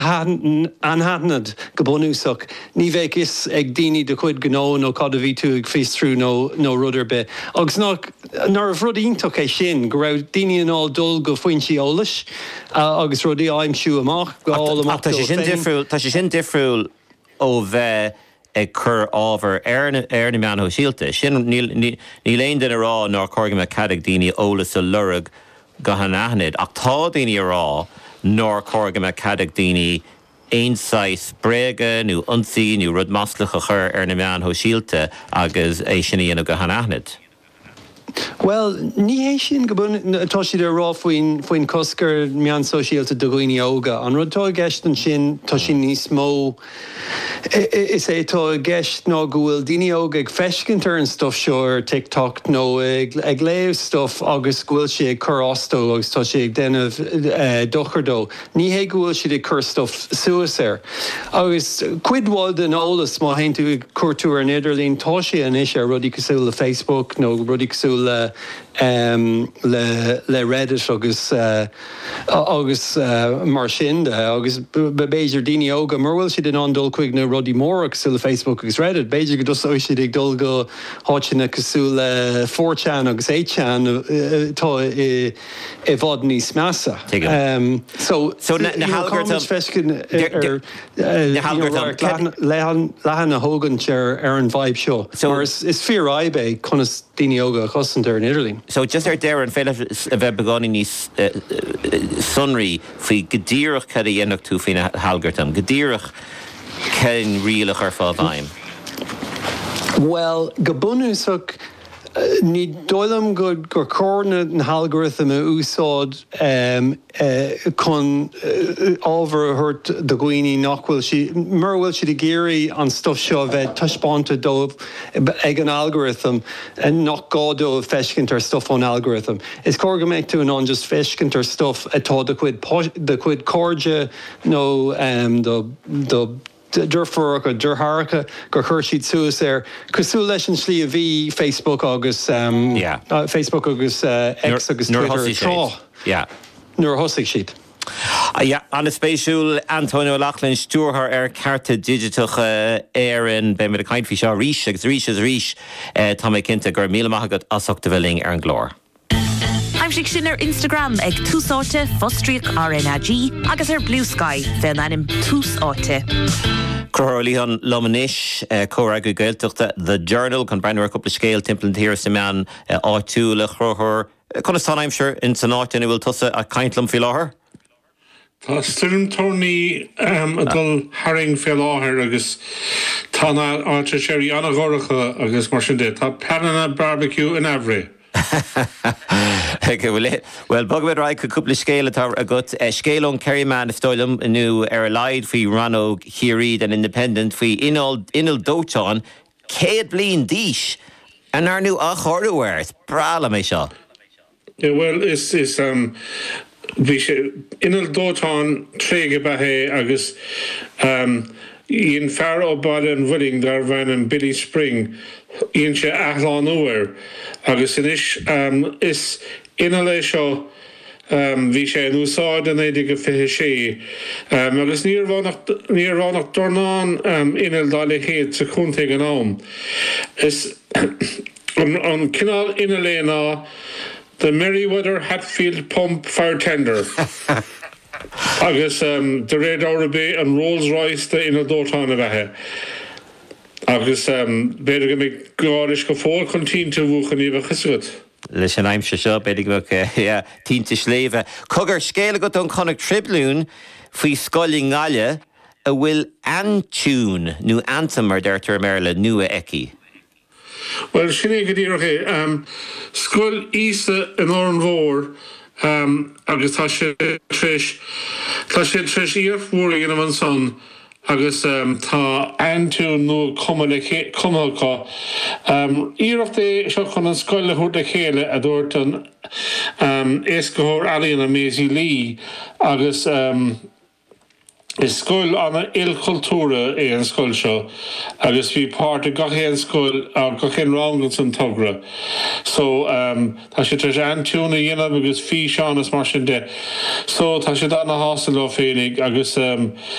anhanad go bunúsach ní bheith is ag daoine de chuid gnó nó cad a bhí tú ag fís trú nó rudidir be. Agus nar bhrud ionach é sin go raibh daoine an áil dul go faoin sí eolais agus rudí aimimsú amach gáil amach. Tá sé sin difriúil ó bheith ag chur ábhar ar na meanú síalta. Sin ní léon den rá ná corga me cadag daoine ólas a lurag go hanahanid ach tá daoine rá nór corga me cadag daoine éonáis bréige nó ionsaí nó rud maslacha chur ar na meanú síalta agus é sin íana go hanahanid. Well, ní hé sin go tá siad rá faoin coscar meán sosiálta do ghaoine óga. An rudtá gceist sin tá sin níos mó is é tá gceist ná go bhfuil daoine óga ag feiscintar an stuff seo ar TikTok nó ag léamh stuff agus go bhfuil si ag chur ástó agus tá si ag déanamh dochardó. Ní hé go bhfuil siad ag chur stuff suas air. Agus cuidháil den ólas má haon tú ag cuairtú ar Idirlín tá si an is ar rudí cosúil le Facebook nó rudí cosúil le Reddit agus mar sin agus béidir daoine óga mar bhfuil siad an dul chuig na rudí mórach sa le Facebook agus Reddit, béidir go dus siad ag dul go háitina cosú le 4chan agus 8chan tá i bhd níos measa. So na hallgurtam fescin lehan na hóganir ar an bhaib seo. So is fear aibe conas daoine óga chusantar in Idirlín. So just ar deir an féile a bheith begáí níos sunraí faoi godíireach cad a dhéanach tú faoine hallgurtam. Godíireach cén rialach ar fád bhaim? Well, go bunúsach ní dóilm gur córna an hallgurtam a úsáid chun ábhar a thuirt do ghaoine nach bhfuil si mar bhfuil siad a géirí an stuff seo bheith taispáinte dómh ag an algorithm nach gádómh feiscintar stuff an algorithm. Is cór go méid tú an just feiscintar stuff atá de chuid cóide nó do Durfurach or Durharcha gur chuir siad suas ar cosú leis an slí a bhí Facebook agus Facebook agus X agus Twitter nuair thosaigh siad. An is spéisiúil Antonio Lachlan stúrthar ar carta digitacha éan be mar a caiint fi seo ríis agus ríis tá mé cinnte gur míle maithagad asachta bhling ar an glór. Heimsig sin ar Instagram ag túsáte Fostriach RNAG agus ar Blue Sky fe'n anim túsáte. Crorlíon Lomanis, Coragu Gaeltuchta, The Journal, con Brandwer Couple Scale, Timplan Tír Siman, R2 le Crorhor. Conistan, I'm sure, in Sonat, and it will tussa a Kaintlum Filaher. Tá stum torní a dul haring fé láthir agus tána áte séirí anna ghorcha agus mar sin dé. Tá Panana barbecue in Avray. Well, bugad raig go cúpla scéile tá a gut scéalón Kerryman is stoilm nu ar a laid fao Rannog Hirid an Independent fao inal dóteán céad blion díis an ar nu a chorúhairt brala mé seo. Yeah, well, is bhí sé inal dóteán tréige bathe agus íon fear ó bad an bhuiling dar bhain an Billy Spring íon sé athláán uair agus inis is ina lei seo bhí sé an úsáid an éidir go fithe sé agus níor bhánach dornán inal dá le chéad sa chuntaigh an am. Is an cinál ina lei ná the Merriweather Hatfield Pump Fire Tender. Agus de Red Arabe and Rolls-Royce de ina dótána bheitthe. Agus beidir go mé gáris go fóil chun tínta bhuachan íbh chusúid. Leis an aimse seo beidir go tínta sléimhe. Cogur scéile go don connacht tribliún faoi scoilí ngáile a bhfuil antún nó anthem ar deirtar Maryland nua eici. Well, sinné go dtíorcha scoil ísa an Oran Mhór agus tá sé tris íorhmhór in an son agus tá antún nó cumalcha íocht é seo chun an scoile thuair de chéile a dúirt an éascóir Alíonn a Maisie Lee agus is scoil anna ilcultúra é an scoil seo, agus bhí páirt a gachéan scoil a gachéan rangan san tugra. So tá sé tar antúna dhéanamh agus fí seán as mar sin de. So tá sé dá na hástal ó féinnig agus